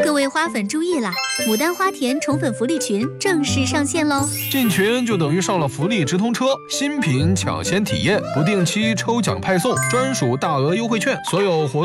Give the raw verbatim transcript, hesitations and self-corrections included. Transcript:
各位花粉注意啦！牡丹花田宠粉福利群正式上线喽！ 进群就等于上了福利直通车，新品抢先体验，不定期抽奖派送，专属大额优惠券，所有活动